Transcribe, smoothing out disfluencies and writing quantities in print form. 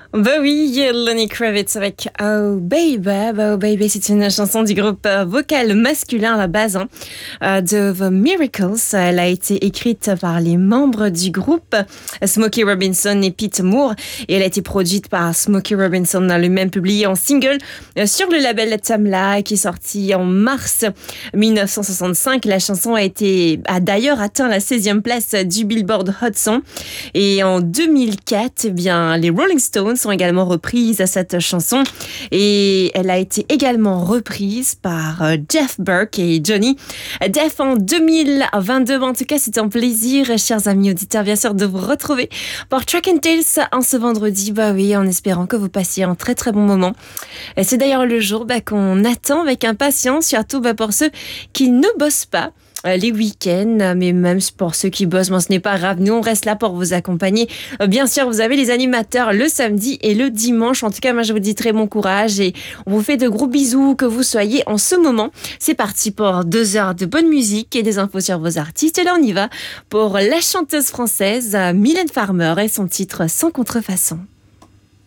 Bah oui, Lenny Kravitz avec Oh Baby. Bah, Oh Baby, c'est une chanson du groupe vocal masculin à la base de The Miracles. Elle a été écrite par les membres du groupe Smokey Robinson et Pete Moore et elle a été produite par Smokey Robinson lui-même, publiée en single sur le label Tamla qui est sorti en mars 1965. La chanson a d'ailleurs atteint la 16e place du Billboard Hot 100 et en 2004, eh bien, les Rolling Stones sont également reprises à cette chanson et elle a été également reprise par Jeff Burke et Johnny Depp en 2022. En tout cas, c'est un plaisir, chers amis auditeurs, bien sûr, de vous retrouver pour Track and Tales en ce vendredi. Bah oui, en espérant que vous passiez un très très bon moment. Et c'est d'ailleurs le jour qu'on attend avec impatience, surtout pour ceux qui ne bossent pas. Les week-ends, mais même pour ceux qui bossent, ce n'est pas grave. Nous, on reste là pour vous accompagner. Bien sûr, vous avez les animateurs le samedi et le dimanche. En tout cas, moi, je vous dis très bon courage et on vous fait de gros bisous que vous soyez en ce moment. C'est parti pour 2 heures de bonne musique et des infos sur vos artistes. Et là, on y va pour la chanteuse française Mylène Farmer et son titre Sans contrefaçon.